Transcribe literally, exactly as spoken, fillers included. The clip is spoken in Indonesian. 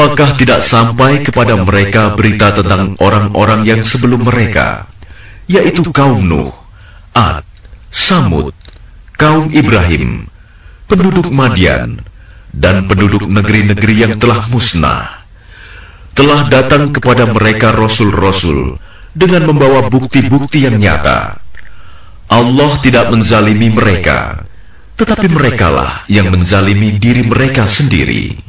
Apakah tidak sampai kepada mereka berita tentang orang-orang yang sebelum mereka, yaitu kaum Nuh, Ad, Samud, kaum Ibrahim, penduduk Madian, dan penduduk negeri-negeri yang telah musnah? Telah datang kepada mereka rasul-rasul dengan membawa bukti-bukti yang nyata. Allah tidak menzalimi mereka, tetapi merekalah yang menzalimi diri mereka sendiri.